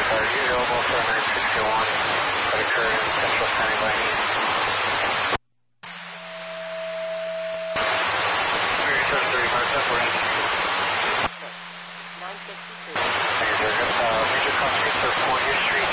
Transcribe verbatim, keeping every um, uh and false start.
Are you available for nine sixty-one that occurred in Central Standing by me? three seven three, Mark, that's where nine fifty-three. Thank you, sir. Uh, Major Cross Street, sir, Portage Street.